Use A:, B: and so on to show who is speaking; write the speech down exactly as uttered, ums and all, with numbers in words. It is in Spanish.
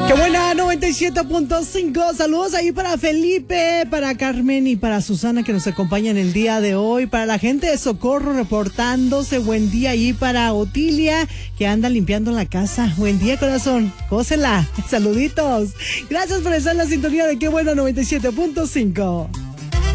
A: Qué buena, noventa y siete punto cinco. Saludos ahí para Felipe, para Carmen y para Susana que nos acompañan el día de hoy. Para la gente de Socorro reportándose. Buen día ahí para Otilia que anda limpiando la casa. Buen día, corazón. Cósela. Saluditos. Gracias por estar en la sintonía de Qué buena, noventa y siete punto cinco.